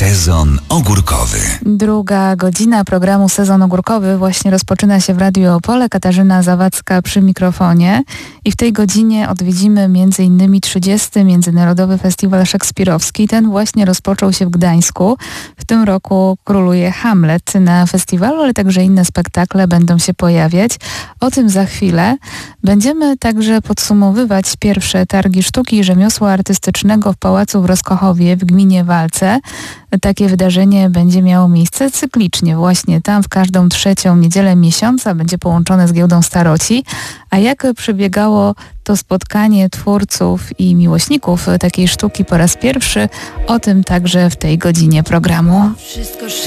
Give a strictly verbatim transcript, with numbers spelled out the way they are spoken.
Sezon ogórkowy. Druga godzina programu Sezon ogórkowy właśnie rozpoczyna się w Radiu Opole. Katarzyna Zawadzka przy mikrofonie i w tej godzinie odwiedzimy między innymi trzydziesty Międzynarodowy Festiwal Szekspirowski. Ten właśnie rozpoczął się w Gdańsku. W tym roku króluje Hamlet na festiwalu, ale także inne spektakle będą się pojawiać. O tym za chwilę. Będziemy także podsumowywać pierwsze targi sztuki i rzemiosła artystycznego w Pałacu w Roskochowie w gminie Walce. Takie wydarzenie będzie miało miejsce cyklicznie. Właśnie tam w każdą trzecią niedzielę miesiąca będzie połączone z Giełdą Staroci. A jak przebiegało to spotkanie twórców i miłośników takiej sztuki po raz pierwszy, o tym także w tej godzinie programu.